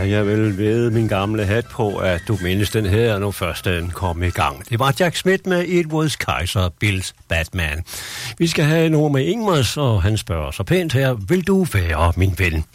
jeg vil ved min gamle hat på, at du mindes den her, når først den kom i gang. Det var Jack Smith med It Was Kaiser, Bills Batman. Vi skal have en ord med Ingmars, og han spørger så pænt her, vil du være min ven?